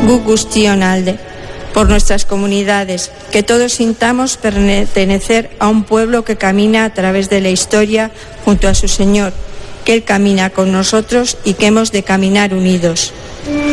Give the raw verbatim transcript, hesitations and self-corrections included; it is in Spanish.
Gu guztion alde, por nuestras comunidades, que todos sintamos pertenecer a un pueblo que camina a través de la historia junto a su Señor, que Él camina con nosotros y que hemos de caminar unidos.